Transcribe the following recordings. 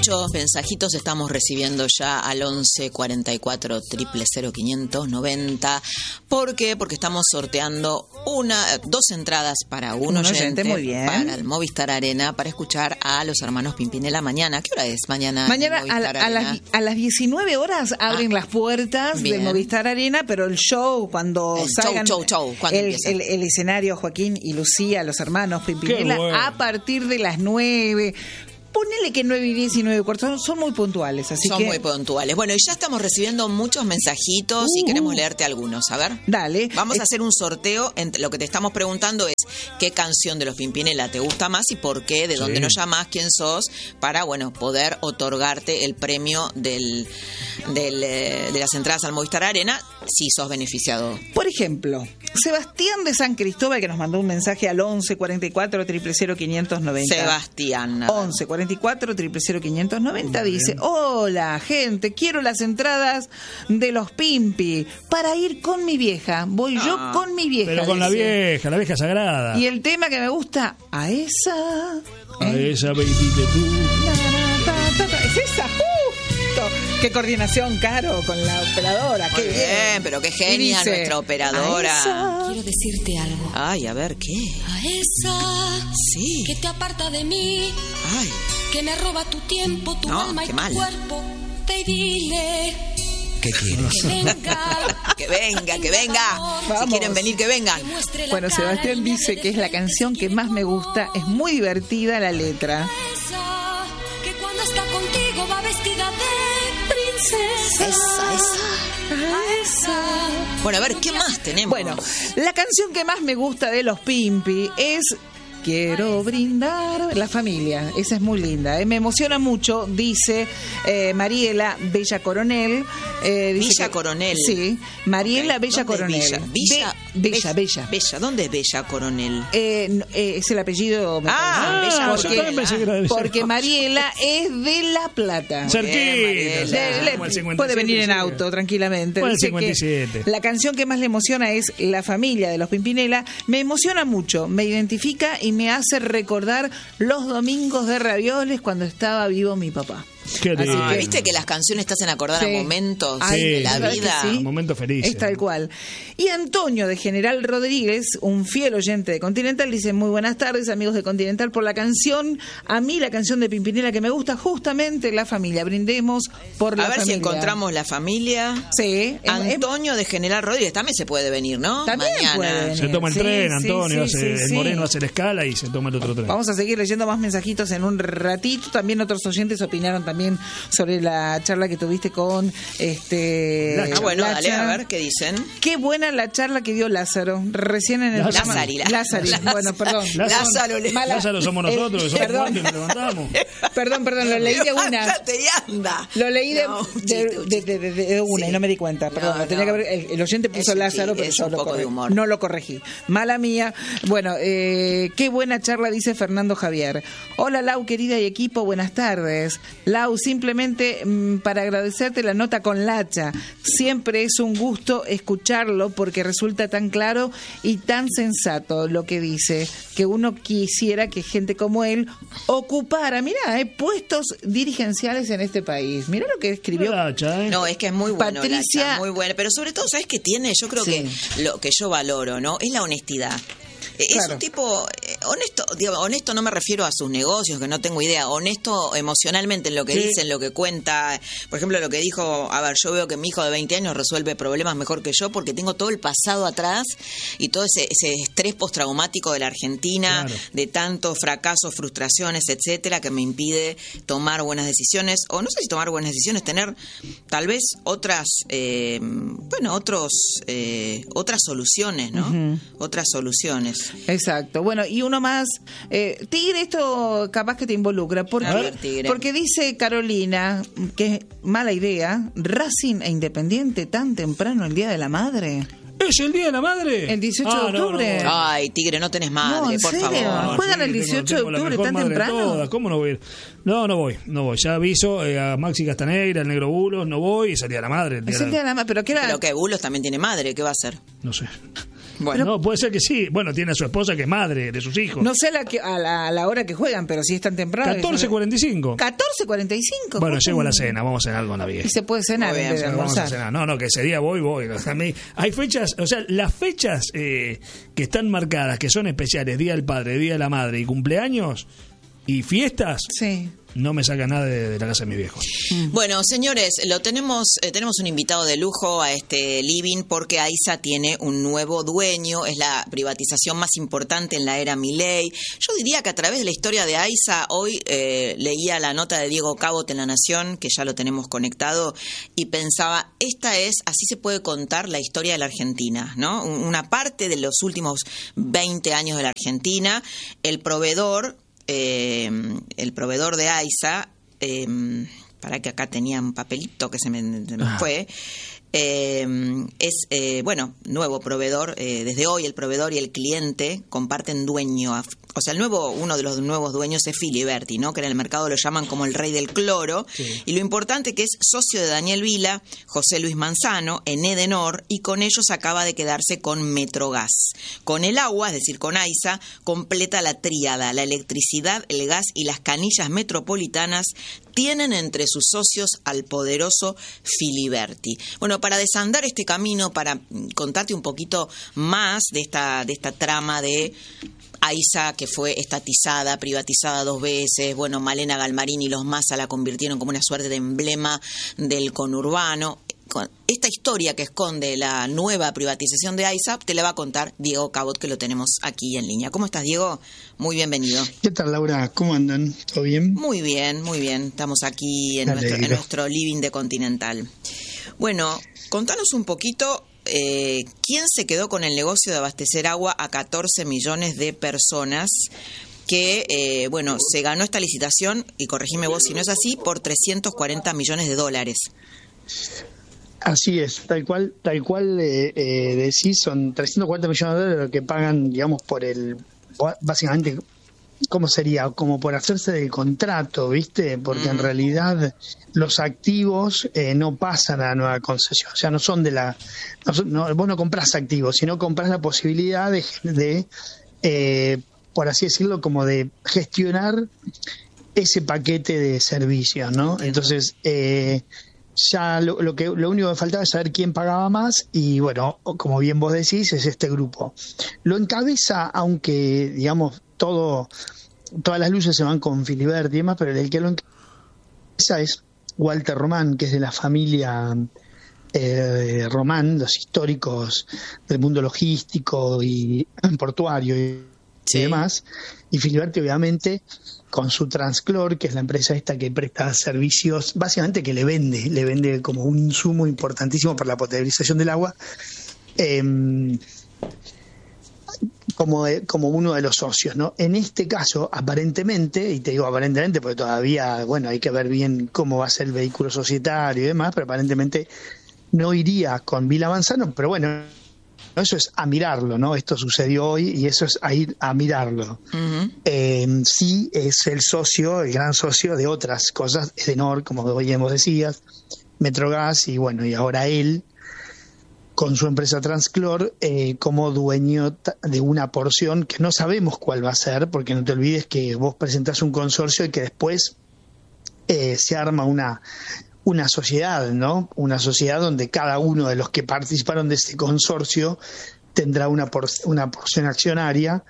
muchos mensajitos estamos recibiendo ya al 11 44 000 590. ¿Por qué? Porque estamos sorteando dos entradas para un oyente muy bien. para el Movistar Arena para escuchar a los hermanos Pimpinela mañana. ¿Qué hora es mañana? Mañana a las 19 horas abren las puertas del Movistar Arena, pero el show, cuando salgan el escenario, Joaquín y Lucía, los hermanos Pimpinela, a partir de las 9. Ponele que 9 y 10 y 9 y cuarto son muy puntuales, son muy puntuales. Bueno, y ya estamos recibiendo muchos mensajitos y queremos leerte algunos. A ver. Dale. Vamos a hacer un sorteo. Lo que te estamos preguntando es qué canción de los Pimpinela te gusta más y por qué, de dónde nos llamás, quién sos, para, poder otorgarte el premio de las entradas al Movistar Arena si sos beneficiado. Por ejemplo, Sebastián de San Cristóbal, que nos mandó un mensaje al 11 44 000 590. Sebastián. 11 44 000 590 dice: hola gente, quiero las entradas de los Pimpi para ir con mi vieja. Voy yo con mi vieja. Pero con la vieja sagrada. Y el tema que me gusta, a esa baby que tú. Es esa, justo. Qué coordinación, Caro, con la operadora. Qué bien, pero qué genia nuestra operadora. Quiero decirte algo. Ay, a ver, ¿qué? A esa que te aparta de mí. Ay. Que me roba tu tiempo, tu alma y tu cuerpo. Ve y dile. ¿Qué quieres? Que venga. Vamos. Si quieren venir, que vengan. Bueno, Sebastián dice que es la canción que más me gusta. Es muy divertida la letra. Esa, que cuando está contigo va vestida de princesa. Esa. Bueno, a ver, ¿qué más tenemos? Bueno, la canción que más me gusta de los Pimpi es Quiero brindar la familia. Esa es muy linda, me emociona mucho, dice Mariela Bella Coronel. Villa Coronel. Sí, Mariela Bella Coronel. Bella. ¿Dónde es Bella Coronel? Es el apellido. Bella porque Mariela es de La Plata. Cerquita. Puede venir en auto tranquilamente. Bueno, Dice 57. que la canción que más le emociona es La familia de los Pimpinela. Me emociona mucho, me identifica y me hace recordar los domingos de ravioles cuando estaba vivo mi papá. ¿Viste que las canciones te hacen acordar a momentos de la vida? Momentos felices. Es tal cual. Y Antonio de General Rodríguez, un fiel oyente de Continental, dice: muy buenas tardes, amigos de Continental, por la canción. A mí la canción de Pimpinela que me gusta, justamente La familia. Brindemos por la familia. A ver si encontramos La familia. Sí. Antonio de General Rodríguez también se puede venir, ¿no? También mañana. Se toma el tren, Antonio. El Moreno hace la escala y se toma el otro tren. Vamos a seguir leyendo más mensajitos en un ratito. También otros oyentes opinaron también sobre la charla que tuviste con bueno, dale, a ver qué dicen. Qué buena la charla que dio Lázaro recién en el Lázaro. Bueno, perdón. Lázaro somos nosotros, que somos los que nos levantamos. Perdón, lo leí de una. Lo leí de una y no me di cuenta. Perdón, tenía que haber, el oyente puso Lázaro, pero yo no lo corregí. Mala mía. Bueno, qué buena charla, dice Fernando Javier. Hola Lau, querida y equipo, buenas tardes. Lau, simplemente para agradecerte la nota con Lacha. Siempre es un gusto escucharlo porque resulta tan claro y tan sensato lo que dice, que uno quisiera que gente como él ocupara, mirá, puestos dirigenciales en este país. Mirá lo que escribió Lacha, No, es que es muy bueno, Patricia. Lacha, muy bueno. Pero sobre todo, ¿sabes qué tiene? Yo creo que lo que yo valoro, ¿no? Es la honestidad. Es un tipo honesto, honesto no me refiero a sus negocios, que no tengo idea, honesto emocionalmente en lo que dice, en lo que cuenta. Por ejemplo, lo que dijo, a ver, yo veo que mi hijo de 20 años resuelve problemas mejor que yo porque tengo todo el pasado atrás y todo ese estrés postraumático de la Argentina, de tantos fracasos, frustraciones, etcétera, que me impide tomar buenas decisiones, o no sé si tomar buenas decisiones, tener tal vez otras soluciones, ¿no? Otras soluciones. Exacto. Bueno, y uno más. Tigre, esto capaz que te involucra. Porque dice Carolina que es mala idea Racing e Independiente tan temprano el Día de la Madre. ¿Es el Día de la Madre? El 18 de octubre. No. Ay, Tigre, no tenés madre, ¿en por serio? favor. ¿Juegan el 18 de octubre tan temprano? ¿Cómo no voy a ir? No voy. Ya aviso a Maxi Castanegra, el Negro Bulos, no voy. Es el Día de la Madre. Es el Día de la Madre, pero ¿qué era? Pero que Bulos también tiene madre, ¿qué va a hacer? No sé. Bueno, no, puede ser que sí. Bueno, tiene a su esposa que es madre de sus hijos. No sé a la hora que juegan, pero si es tan temprano. 14:45. 14:45. Bueno, llego a la cena, vamos a cenar con la vieja. Y se puede cenar en vez de almorzar. Vamos a cenar. No, que ese día voy. A mí, hay fechas, o sea, las fechas que están marcadas, que son especiales, Día del Padre, Día de la Madre y cumpleaños y fiestas. Sí. No me saca nada de la casa de mis viejos. Bueno, señores, tenemos un invitado de lujo a este living porque AISA tiene un nuevo dueño. Es la privatización más importante en la era Milei. Yo diría que a través de la historia de AISA, hoy leía la nota de Diego Cabot en La Nación, que ya lo tenemos conectado, y pensaba, así se puede contar la historia de la Argentina, ¿no? Una parte de los últimos 20 años de la Argentina. El proveedor de AISA, para que acá tenía un papelito que se me fue, nuevo proveedor. Desde hoy el proveedor y el cliente comparten dueño. O sea, uno de los nuevos dueños es Filiberti, ¿no? Que en el mercado lo llaman como el rey del cloro. Sí. Y lo importante que es socio de Daniel Vila, José Luis Manzano, en Edenor, y con ellos acaba de quedarse con Metrogas. Con el agua, es decir, con AISA, completa la tríada. La electricidad, el gas y las canillas metropolitanas tienen entre sus socios al poderoso Filiberti. Bueno, para desandar este camino, para contarte un poquito más de esta trama de AISA, que fue estatizada, privatizada 2 veces. Bueno, Malena Galmarini y los Massa la convirtieron como una suerte de emblema del conurbano. Esta historia que esconde la nueva privatización de AISA te la va a contar Diego Cabot, que lo tenemos aquí en línea. ¿Cómo estás, Diego? Muy bienvenido. ¿Qué tal, Laura? ¿Cómo andan? ¿Todo bien? Muy bien, muy bien. Estamos aquí en nuestro living de Continental. Bueno, contanos un poquito. ¿Quién se quedó con el negocio de abastecer agua a 14 millones de personas? Que, se ganó esta licitación, y corregime vos si no es así, por $340 millones. Así es, tal cual decís, son $340 millones lo que pagan, digamos, básicamente, ¿cómo sería? Como por hacerse del contrato, ¿viste? Porque en realidad los activos no pasan a la nueva concesión, o sea, no son vos no comprás activos, sino comprás la posibilidad de por así decirlo, como de gestionar ese paquete de servicios, ¿no? Entonces, ya lo único que faltaba es saber quién pagaba más, y bueno, como bien vos decís, es este grupo. Lo encabeza, aunque digamos todas las luces se van con Filiberti y demás, pero el que lo encabeza es Walter Román, que es de la familia Román, los históricos del mundo logístico y portuario y demás, y Filiberti obviamente con su Transclor, que es la empresa esta que presta servicios, básicamente que le vende como un insumo importantísimo para la potabilización del agua, como uno de los socios, ¿no? En este caso, aparentemente, y te digo aparentemente porque todavía, hay que ver bien cómo va a ser el vehículo societario y demás, pero aparentemente no iría con Vila Manzano, pero bueno, eso es a mirarlo, ¿no? Esto sucedió hoy y eso es a ir a mirarlo. Uh-huh. Sí es el gran socio de otras cosas, Edenor, como bien vos decías, Metrogas, y ahora él, con su empresa Transclor, como dueño de una porción que no sabemos cuál va a ser, porque no te olvides que vos presentás un consorcio y que después se arma una sociedad, ¿no? Una sociedad donde cada uno de los que participaron de este consorcio tendrá una porción accionaria,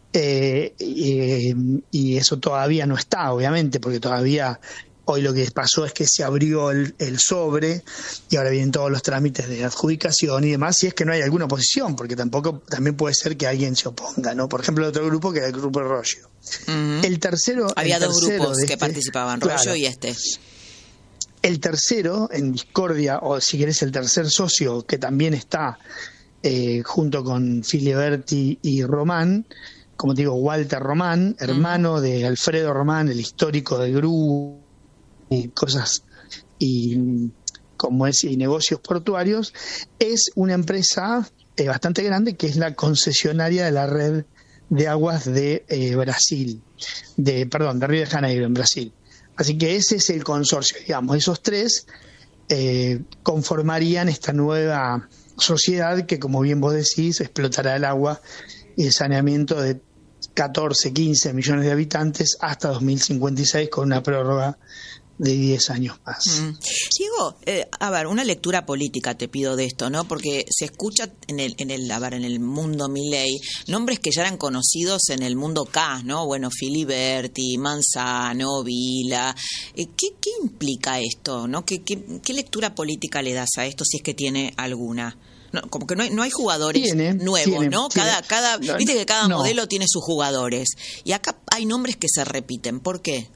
y eso todavía no está, obviamente, porque todavía hoy lo que pasó es que se abrió el sobre y ahora vienen todos los trámites de adjudicación y demás, si es que no hay alguna oposición, porque también puede ser que alguien se oponga, ¿no? Por ejemplo, el otro grupo que era el grupo Rollo. Uh-huh. Había dos grupos que participaban, Rollo y este. El tercero, en discordia, o si querés el tercer socio, que también está junto con Filiberti y Román, como te digo, Walter Román, hermano de Alfredo Román, el histórico del grupo, y cosas, y negocios portuarios, es una empresa bastante grande, que es la concesionaria de la red de aguas de Brasil, de Río de Janeiro, en Brasil. Así que ese es el consorcio, digamos, esos tres conformarían esta nueva sociedad que, como bien vos decís, explotará el agua y el saneamiento de 14, 15 millones de habitantes hasta 2056 con una prórroga de 10 años más. Diego, a ver, una lectura política te pido de esto, ¿no? Porque se escucha en el mundo Milei nombres que ya eran conocidos en el mundo K, ¿no? Bueno, Filiberti, Manzano, Vila. ¿Qué implica esto, no? ¿Qué lectura política le das a esto, si es que tiene alguna? No, como que no hay jugadores nuevos, ¿no? Viste que cada modelo tiene sus jugadores. Y acá hay nombres que se repiten. ¿Por qué?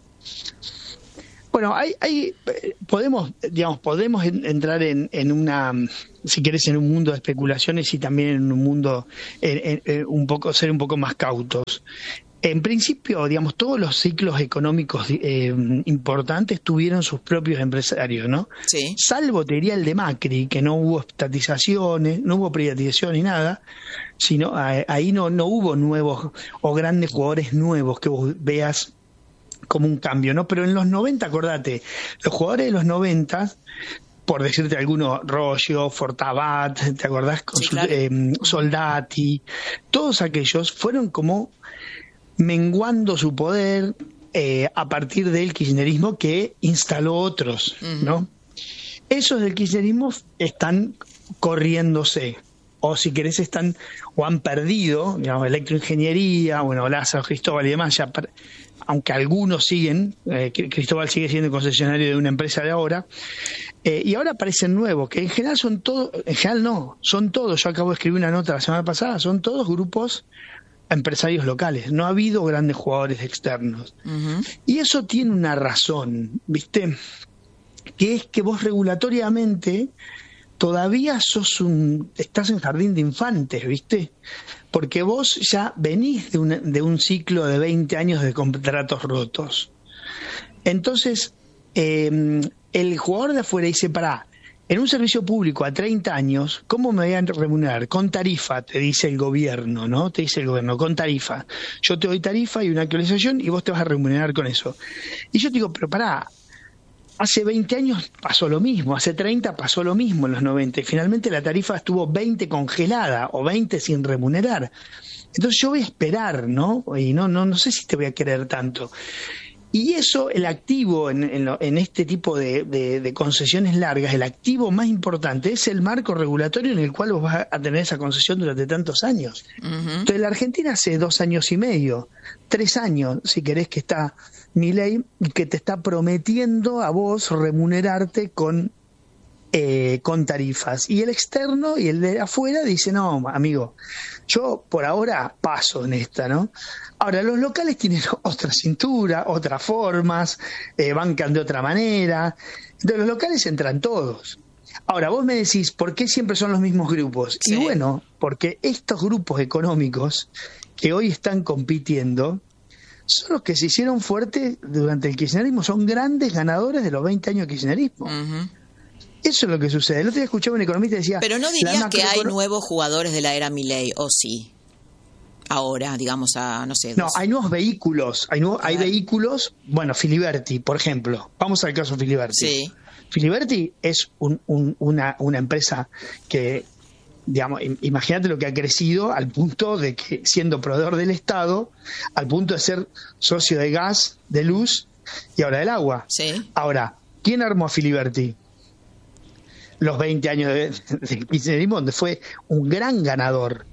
Bueno, podemos entrar en una, si querés, en un mundo de especulaciones y también en un mundo ser un poco más cautos. En principio, digamos, todos los ciclos económicos importantes tuvieron sus propios empresarios, ¿no? Sí. Salvo, te diría, el de Macri, que no hubo estatizaciones, no hubo privatización ni nada, sino ahí no hubo nuevos o grandes jugadores nuevos que vos veas como un cambio, ¿no? Pero en los 90, acordate, los jugadores de los 90, por decirte alguno, Roggio, Fortabat, ¿te acordás? Sí, claro. Soldati, todos aquellos fueron como menguando su poder a partir del kirchnerismo que instaló otros, ¿no? Esos del kirchnerismo están corriéndose, o si querés o han perdido, digamos, electroingeniería, bueno, Lázaro, Cristóbal y demás, ya aunque algunos siguen, Cristóbal sigue siendo concesionario de una empresa de ahora, y ahora aparecen nuevos, que en general son todos, yo acabo de escribir una nota la semana pasada, son todos grupos empresarios locales, no ha habido grandes jugadores externos. Y eso tiene una razón, ¿viste? Que es que vos regulatoriamente todavía estás en jardín de infantes, ¿viste? Porque vos ya venís de un ciclo de 20 años de contratos rotos. Entonces, el jugador de afuera dice, pará, en un servicio público a 30 años, ¿cómo me voy a remunerar? Con tarifa, te dice el gobierno, ¿no? Te dice el gobierno, con tarifa. Yo te doy tarifa y una actualización y vos te vas a remunerar con eso. Y yo te digo, pero pará, hace 20 años pasó lo mismo, hace 30 pasó lo mismo en los 90, y finalmente la tarifa estuvo 20 congelada o 20 sin remunerar. Entonces yo voy a esperar, ¿no? Y no sé si te voy a querer tanto. Y eso, el activo en este tipo de concesiones largas, el activo más importante es el marco regulatorio en el cual vos vas a tener esa concesión durante tantos años. Entonces la Argentina hace 2 años y medio, 3 años, si querés, que está Milei, que te está prometiendo a vos remunerarte con tarifas. Y el externo y el de afuera dice, no, amigo, yo por ahora paso en esta, ¿no? Ahora, los locales tienen otra cintura, otras formas, bancan de otra manera. Entonces los locales entran todos. Ahora, vos me decís, ¿por qué siempre son los mismos grupos? Sí. Y bueno, porque estos grupos económicos que hoy están compitiendo son los que se hicieron fuertes durante el kirchnerismo, son grandes ganadores de los 20 años de kirchnerismo. Eso es lo que sucede. El otro día escuchaba un economista y decía... Pero no dirías que hay nuevos jugadores de la era Milei, ¿o sí? Ahora, digamos, no sé... No, hay nuevos vehículos. Hay vehículos... Bueno, Filiberti, por ejemplo. Vamos al caso Filiberti. Sí. Filiberti es una empresa que, digamos, imagínate lo que ha crecido al punto de que, siendo proveedor del Estado, al punto de ser socio de gas, de luz y ahora del agua. Sí. Ahora, ¿quién armó a Filiberti? Los 20 años del kirchnerismo, donde fue un gran ganador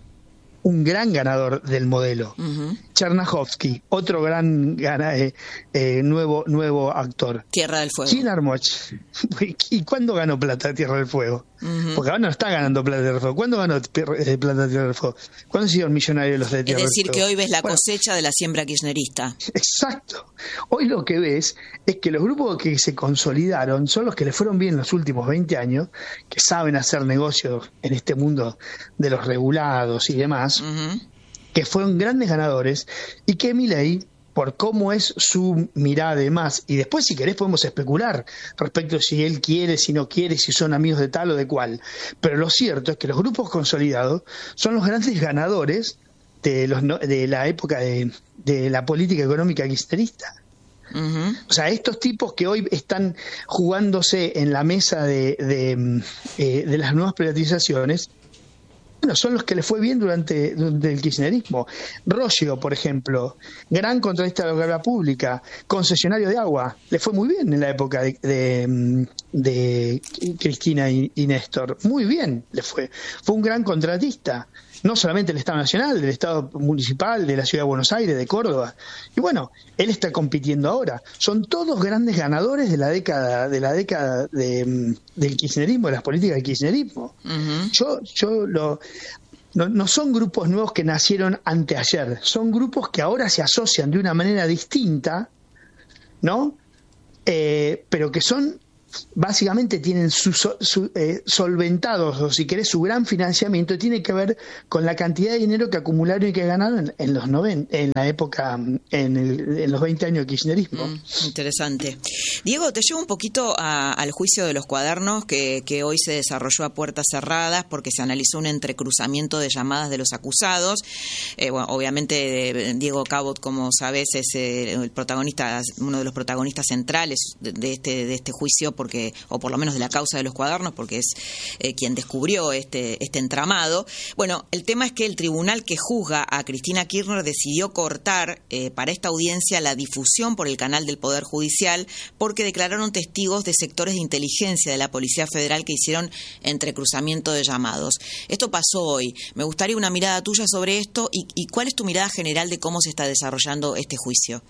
del modelo. Chernahovsky, otro gran nuevo actor. Tierra del Fuego. ¿Quién armó? ¿Y cuándo ganó plata Tierra del Fuego? Porque ahora no está ganando plata Tierra del Fuego. ¿Cuándo ganó plata Tierra del Fuego? ¿Cuándo se hicieron millonarios los de Tierra del Fuego? Es decir, que hoy ves la cosecha de la siembra kirchnerista. Exacto. Hoy lo que ves es que los grupos que se consolidaron son los que le fueron bien los últimos 20 años, que saben hacer negocios en este mundo de los regulados y demás, que fueron grandes ganadores, y que Milei, por cómo es su mirada de más, y después si querés podemos especular respecto a si él quiere, si no quiere, si son amigos de tal o de cual, pero lo cierto es que los grupos consolidados son los grandes ganadores de la época de la política económica kirchnerista. O sea, estos tipos que hoy están jugándose en la mesa de las nuevas privatizaciones, bueno, son los que le fue bien durante el kirchnerismo. Roggio, por ejemplo, gran contratista de la obra pública, concesionario de agua, le fue muy bien en la época de Cristina y Néstor. Muy bien le fue. Fue un gran contratista. No solamente del Estado Nacional, del Estado Municipal, de la Ciudad de Buenos Aires, de Córdoba. Y bueno, él está compitiendo ahora. Son todos grandes ganadores de la década del kirchnerismo, de las políticas del kirchnerismo. No son grupos nuevos que nacieron anteayer, son grupos que ahora se asocian de una manera distinta, ¿no? Pero que son básicamente tienen solventados, o si querés, su gran financiamiento tiene que ver con la cantidad de dinero que acumularon y que ganaron en los 90, en la época, en los 20 años de kirchnerismo. Interesante. Diego, te llevo un poquito al juicio de los cuadernos que hoy se desarrolló a puertas cerradas porque se analizó un entrecruzamiento de llamadas de los acusados. Bueno, obviamente Diego Cabot, como sabes, es el protagonista, uno de los protagonistas centrales de este juicio, porque, o por lo menos de la causa de los cuadernos, porque es quien descubrió este entramado. Bueno, el tema es que el tribunal que juzga a Cristina Kirchner decidió cortar para esta audiencia la difusión por el canal del Poder Judicial porque declararon testigos de sectores de inteligencia de la Policía Federal que hicieron entrecruzamiento de llamados. Esto pasó hoy. Me gustaría una mirada tuya sobre esto y cuál es tu mirada general de cómo se está desarrollando este juicio.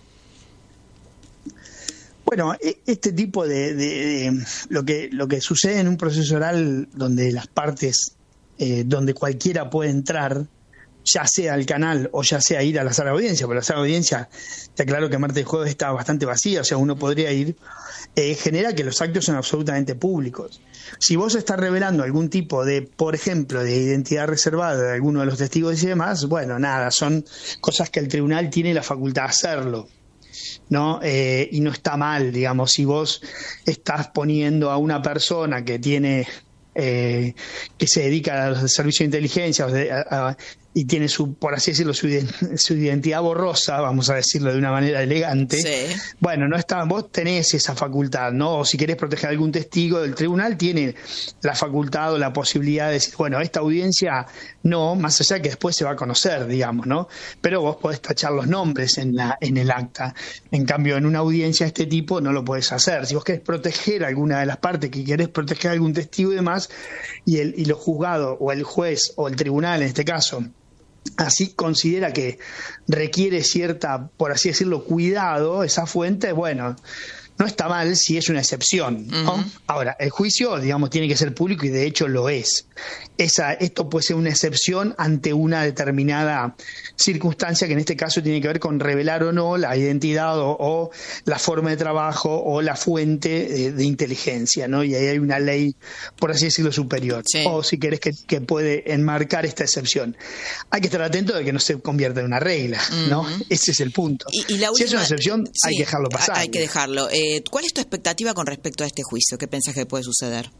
Bueno, este tipo de lo que sucede en un proceso oral donde las partes, donde cualquiera puede entrar, ya sea al canal o ya sea ir a la sala de audiencia, porque la sala de audiencia, está claro que martes y jueves está bastante vacía, o sea, uno podría ir, genera que los actos son absolutamente públicos. Si vos estás revelando algún tipo de, por ejemplo, de identidad reservada de alguno de los testigos y demás, bueno, nada, son cosas que el tribunal tiene la facultad de hacerlo, ¿no? Y no está mal, digamos, si vos estás poniendo a una persona que tiene que se dedica a los servicios de inteligencia y tiene por así decirlo, su identidad borrosa, vamos a decirlo de una manera elegante, sí. Bueno, no está, vos tenés esa facultad, ¿no? O si querés proteger a algún testigo, el tribunal tiene la facultad o la posibilidad de decir, bueno, esta audiencia no, más allá que después se va a conocer, digamos, ¿no? Pero vos podés tachar los nombres en el acta. En cambio, en una audiencia de este tipo no lo podés hacer. Si vos querés proteger a alguna de las partes, que querés proteger a algún testigo y demás, y los juzgados o el juez o el tribunal en este caso así considera que requiere cierta, por así decirlo, cuidado esa fuente, bueno, no está mal si es una excepción, ¿no? Uh-huh. Ahora, el juicio, digamos, tiene que ser público y de hecho lo es. Esto puede ser una excepción ante una determinada circunstancia que en este caso tiene que ver con revelar o no la identidad o la forma de trabajo o la fuente de inteligencia, ¿no? Y ahí hay una ley, por así decirlo, superior. Sí. O si querés que puede enmarcar esta excepción. Hay que estar atento de que no se convierta en una regla, ¿no? Uh-huh. Ese es el punto. Y la última, si es una excepción, sí, hay que dejarlo pasar. Hay que dejarlo. ¿Cuál es tu expectativa con respecto a este juicio? ¿Qué pensás que puede suceder?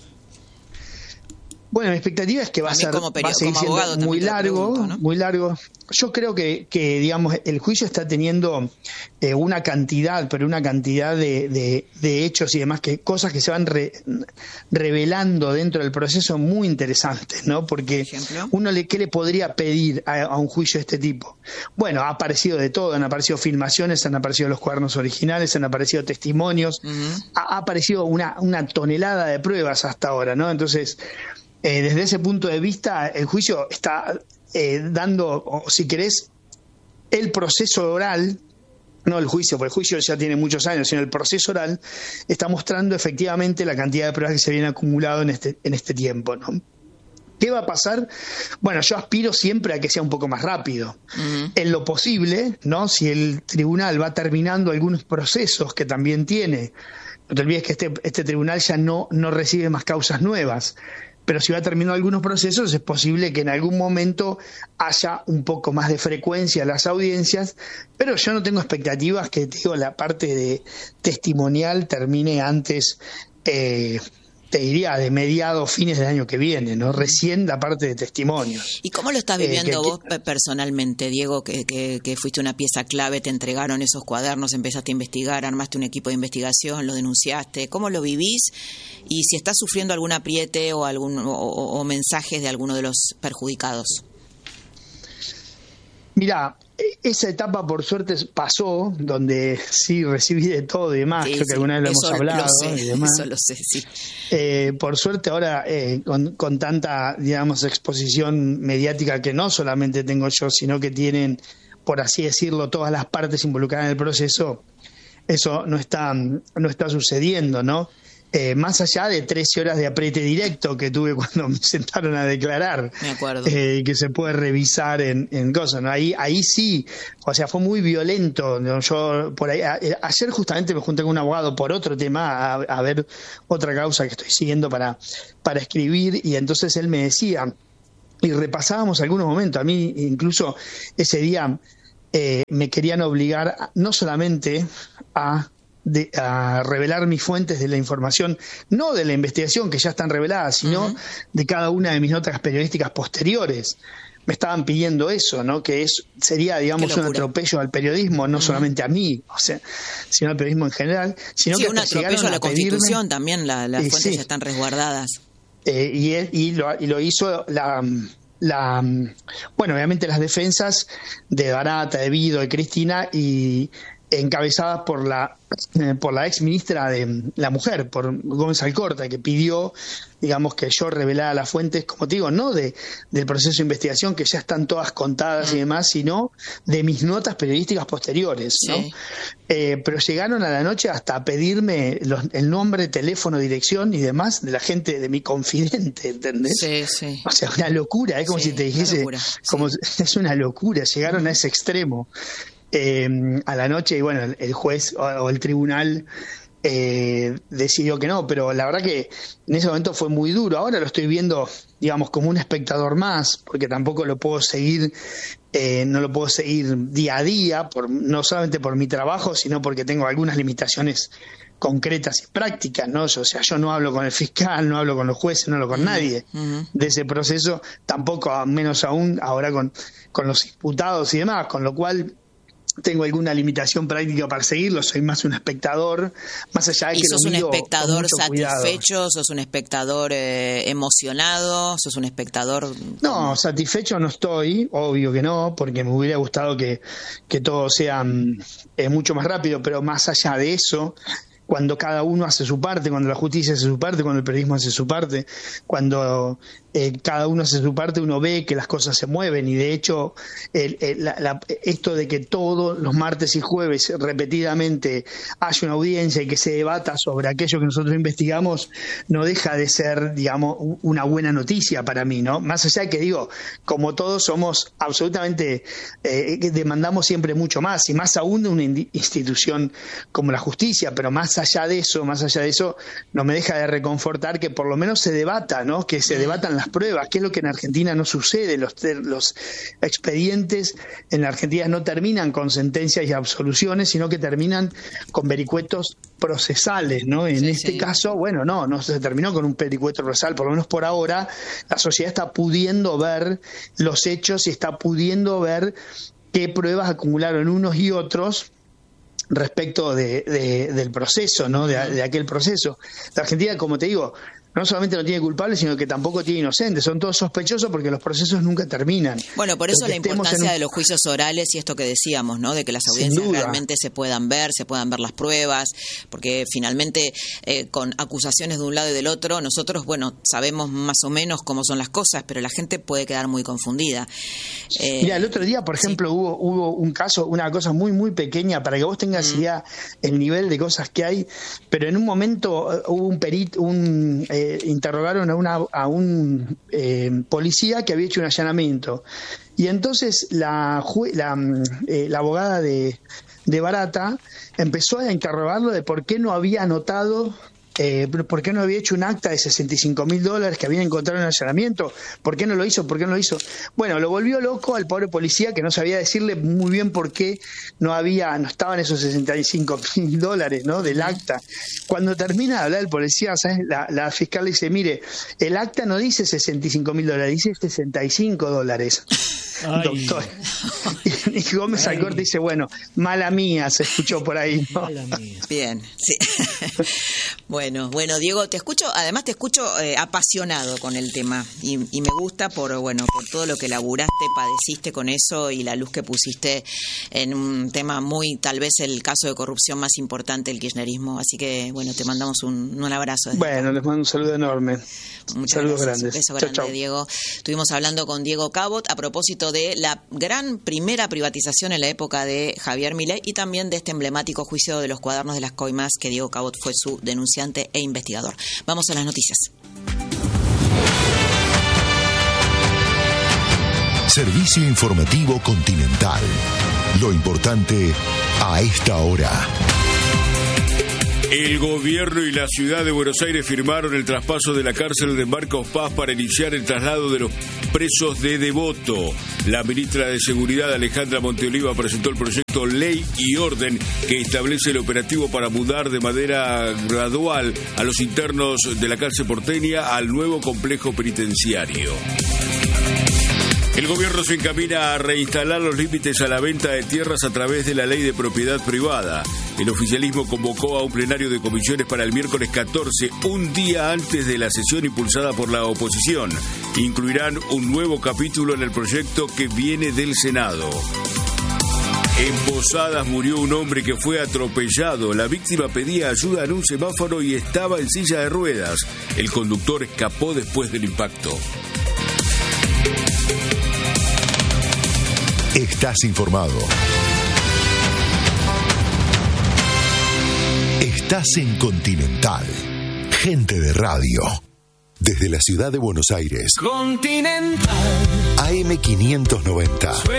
Bueno, mi expectativa es que va a seguir siendo muy largo, pregunto, ¿no? Muy largo. Yo creo que digamos, el juicio está teniendo una cantidad de hechos y demás, cosas que se van revelando dentro del proceso muy interesantes, ¿no? Porque ¿qué le podría pedir a un juicio de este tipo? Bueno, ha aparecido de todo, han aparecido filmaciones, han aparecido los cuadernos originales, han aparecido testimonios, uh-huh. Ha aparecido una tonelada de pruebas hasta ahora, ¿no? Entonces, desde ese punto de vista, el juicio está dando, o si querés, el proceso oral, no el juicio, porque el juicio ya tiene muchos años, sino el proceso oral está mostrando efectivamente la cantidad de pruebas que se vienen acumulado en este tiempo, ¿no? ¿Qué va a pasar? Bueno, yo aspiro siempre a que sea un poco más rápido. Uh-huh. En lo posible, ¿no? Si el tribunal va terminando algunos procesos que también tiene, no te olvides que este tribunal ya no recibe más causas nuevas. Pero si va terminando algunos procesos, es posible que en algún momento haya un poco más de frecuencia en las audiencias, pero yo no tengo expectativas que, la parte de testimonial termine antes te diría, de mediados, fines del año que viene, ¿no? Recién la parte de testimonios. ¿Y cómo lo estás viviendo vos personalmente, Diego, que fuiste una pieza clave, te entregaron esos cuadernos, empezaste a investigar, armaste un equipo de investigación, lo denunciaste? ¿Cómo lo vivís? Y si estás sufriendo algún apriete o mensajes de alguno de los perjudicados. Mirá, esa etapa por suerte pasó, donde sí recibí de todo y demás, creo que alguna vez lo hemos hablado y demás. Eso lo sé, sí. Por suerte ahora, con tanta, digamos, exposición mediática que no solamente tengo yo, sino que tienen, por así decirlo, todas las partes involucradas en el proceso, eso no está sucediendo, ¿no? Más allá de 13 horas de apriete directo que tuve cuando me sentaron a declarar, me acuerdo, que se puede revisar en cosas, ¿no? Ahí sí, o sea, fue muy violento, ¿no? Yo por ahí ayer justamente me junté con un abogado por otro tema a ver otra causa que estoy siguiendo para escribir, y entonces él me decía, y repasábamos algunos momentos, a mí incluso ese día me querían obligar no solamente a revelar mis fuentes de la información, no de la investigación que ya están reveladas, sino de cada una de mis notas periodísticas posteriores. Me estaban pidiendo eso, ¿no? Que sería, digamos, un atropello al periodismo, no solamente a mí, o sea, sino al periodismo en general, sino que un atropello a la Constitución también, las fuentes ya están resguardadas. Y lo hizo bueno, obviamente las defensas de Barata, de Vido, de Cristina, y encabezadas por la ex ministra de la Mujer, por Gómez Alcorta, que pidió, digamos, que yo revelara las fuentes, como te digo, no del proceso de investigación, que ya están todas contadas y demás, sino de mis notas periodísticas posteriores, ¿no? Sí. Pero llegaron a la noche hasta pedirme el nombre, teléfono, dirección y demás de la gente, de mi confidente, ¿entendés? Sí, sí. O sea, una locura, es como si te dijese, es una locura, llegaron a ese extremo. A la noche, y bueno, el juez o el tribunal decidió que no, pero la verdad que en ese momento fue muy duro. Ahora lo estoy viendo, digamos, como un espectador más, porque tampoco lo puedo seguir, no lo puedo seguir día a día, no solamente por mi trabajo, sino porque tengo algunas limitaciones concretas y prácticas, ¿no? O sea, yo no hablo con el fiscal, no hablo con los jueces, no hablo con nadie de ese proceso, tampoco, menos aún ahora con los imputados y demás, con lo cual tengo alguna limitación práctica para seguirlo, soy más un espectador, más allá de que sos un espectador satisfecho, sos un espectador emocionado, sos un espectador... No, satisfecho no estoy, obvio que no, porque me hubiera gustado que todo sea mucho más rápido, pero más allá de eso, cuando cada uno hace su parte, cuando la justicia hace su parte, cuando el periodismo hace su parte, cuando cada uno hace su parte, uno ve que las cosas se mueven, y de hecho esto de que todos los martes y jueves repetidamente haya una audiencia y que se debata sobre aquello que nosotros investigamos no deja de ser, digamos, una buena noticia para mí, ¿no? Más allá de que, digo, como todos somos absolutamente, demandamos siempre mucho más, y más aún de una institución como la justicia, pero más allá de eso no me deja de reconfortar que por lo menos se debata, ¿no? Que se debatan las pruebas, que es lo que en Argentina no sucede. Los expedientes en la Argentina no terminan con sentencias y absoluciones, sino que terminan con vericuetos procesales, ¿no? En este caso, bueno, no se terminó con un vericueto procesal, por lo menos por ahora. La sociedad está pudiendo ver los hechos y está pudiendo ver qué pruebas acumularon unos y otros respecto del proceso, ¿no? De aquel proceso. La Argentina, como te digo, no solamente no tiene culpables, sino que tampoco tiene inocentes. Son todos sospechosos porque los procesos nunca terminan. Bueno, por eso la importancia de los juicios orales y esto que decíamos, ¿no? De que las audiencias realmente se puedan ver las pruebas, porque finalmente con acusaciones de un lado y del otro, nosotros, bueno, sabemos más o menos cómo son las cosas, pero la gente puede quedar muy confundida. Mira, el otro día, por ejemplo, hubo un caso, una cosa muy, muy pequeña, para que vos tengas idea el nivel de cosas que hay, pero en un momento hubo un perito, interrogaron a un policía que había hecho un allanamiento, y entonces la abogada de Barata empezó a interrogarlo de por qué no había anotado ¿por qué no había hecho un acta de $65.000 que habían encontrado en el allanamiento? ¿Por qué no lo hizo? Bueno, lo volvió loco al pobre policía, que no sabía decirle muy bien por qué no estaban esos $65.000, ¿no? Del acta. Cuando termina de hablar el policía, ¿sabes? La fiscal le dice, mire, el acta no dice $65.000, dice $65. Ay. Doctor. Y Gómez Alcorte dice, bueno, mala mía, se escuchó por ahí, ¿no? Mala mía. Bien, sí. Bueno, Diego, te escucho apasionado con el tema y me gusta por todo lo que laburaste, padeciste con eso y la luz que pusiste en un tema muy, tal vez el caso de corrupción más importante del kirchnerismo, así que te mandamos un abrazo. Bueno, les mando un saludo enorme. Muchas saludos gracias. grandes. Un beso grande, chau. Diego. Estuvimos hablando con Diego Cabot a propósito de la gran primera privatización en la época de Javier Milei y también de este emblemático juicio de los cuadernos de las coimas, que Diego Cabot fue su denunciante e investigador. Vamos a las noticias. Servicio informativo Continental. Lo importante a esta hora. El gobierno y la ciudad de Buenos Aires firmaron el traspaso de la cárcel de Marcos Paz para iniciar el traslado de los presos de Devoto. La ministra de Seguridad, Alejandra Monteoliva, presentó el proyecto Ley y Orden que establece el operativo para mudar de manera gradual a los internos de la cárcel porteña al nuevo complejo penitenciario. El gobierno se encamina a reinstalar los límites a la venta de tierras a través de la ley de propiedad privada. El oficialismo convocó a un plenario de comisiones para el miércoles 14, un día antes de la sesión impulsada por la oposición. Incluirán un nuevo capítulo en el proyecto que viene del Senado. En Posadas murió un hombre que fue atropellado. La víctima pedía ayuda en un semáforo y estaba en silla de ruedas. El conductor escapó después del impacto. Estás informado. Estás en Continental. Gente de radio. Desde la ciudad de Buenos Aires. Continental. AM590.